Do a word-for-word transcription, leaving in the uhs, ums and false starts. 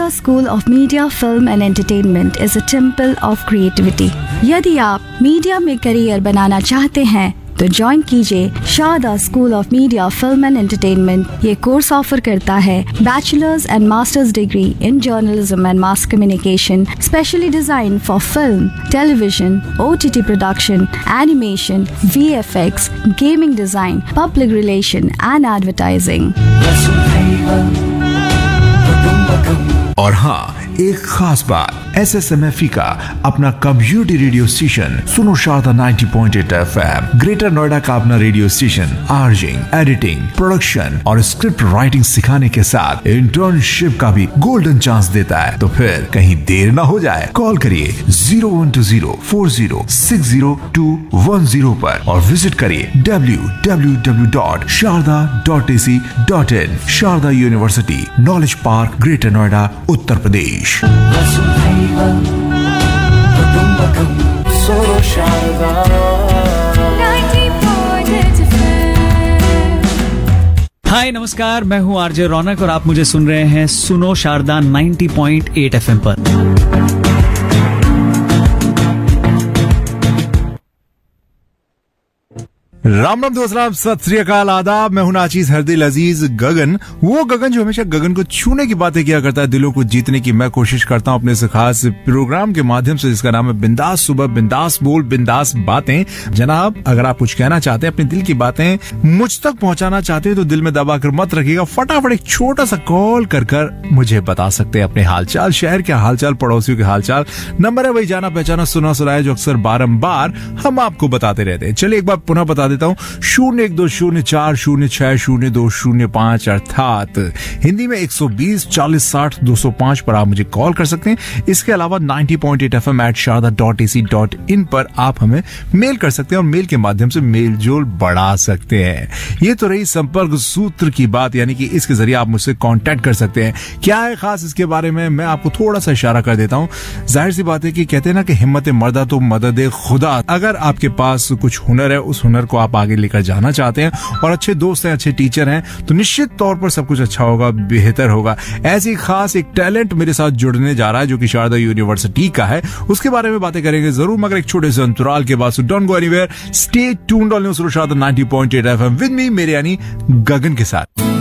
School of Media, Film and Entertainment is a temple of creativity. यदि आप media में career बनाना चाहते हैं तो ज्वाइन कीजिए Sharda school of media, film and entertainment. ये कोर्स ऑफर करता है bachelors and masters degree in journalism and mass communication, specially design for film, television, OTT production, animation, VFX, gaming design, public relation and advertising. और हाँ, एक खास बात, S S M F E का अपना community radio station सुनो शारदा नब्बे point आठ एफ एम, ग्रेटर नोएडा का अपना रेडियो स्टेशन आर्जिंग, एडिटिंग, प्रोडक्शन और स्क्रिप्ट राइटिंग सिखाने के साथ इंटर्नशिप का भी गोल्डन चांस देता है। तो फिर कहीं देर ना हो जाए, कॉल करिए zero one two zero four zero six zero to one zero पर और विजिट करिए W W W dot Sharda dot A C dot in. Sharda university, knowledge park, greater Noida, Uttar Pradesh. हाय नमस्कार, मैं हूं आरजे रौनक और आप मुझे सुन रहे हैं सुनो शारदा नब्बे पॉइंट आठ एफ एम पर। राम राम दोस्त, राम सत श्री अकाल, आदाब। मैं हूं नाचीज हरदिल अजीज गगन, वो गगन जो हमेशा गगन को छूने की बातें किया करता है, दिलों को जीतने की मैं कोशिश करता हूं अपने इस खास प्रोग्राम के माध्यम से जिसका नाम है बिंदास सुबह, बिंदास बोल, बिंदास बातें। जनाब, अगर आप कुछ कहना चाहते हैं, अपने दिल की बातें मुझ तक पहुंचाना चाहते हैं तो दिल में दबा कर मत रखिएगा, फटाफट एक छोटा सा कॉल कर कर मुझे बता सकते हैं अपने हालचाल, शहर के हालचाल, पड़ोसियों के हालचाल। नंबर है वही जाना पहचाना सुना सुनाया जो अक्सर बारंबार हम आपको बताते रहते हैं। चलिए एक बार पुनः बता देता हूँ, शून्य एक दो शून्य चार शून्य छह शून्य दो शून्य पांच, अर्थात हिंदी में एक सौ बीस चालीस साठ दो सौ पांच पर आप मुझे कॉल कर सकते हैं। इसके अलावा नब्बे पॉइंट आठ FM eight Sharda dot A C dot in पर आप हमें मेल कर सकते हैं और मेल के माध्यम से मेल जोल बढ़ा सकते हैं। ये तो रही संपर्क सूत्र की बात, यानी कि इसके जरिए आप मुझसे कांटेक्ट कर सकते हैं। क्या है खास इसके बारे में मैं आपको थोड़ा सा इशारा कर देता हूँ। जाहिर सी बात है कि कहते हैं ना कि हिम्मत मर्दा तो मदद खुदा। अगर आपके पास कुछ हुनर है, उस हुनर को आप आगे लेकर जाना चाहते हैं और अच्छे दोस्त हैं, अच्छे टीचर हैं, तो निश्चित तौर पर सब कुछ अच्छा होगा, बेहतर होगा। ऐसी खास एक टैलेंट मेरे साथ जुड़ने जा रहा है जो कि शारदा यूनिवर्सिटी का है, उसके बारे में बातें करेंगे जरूर, मगर एक छोटे से अंतराल के बाद। So don't go anywhere, stay tuned on Sharda नब्बे पॉइंट आठ एफ एम विद मी, मेरे यानी गगन के साथ।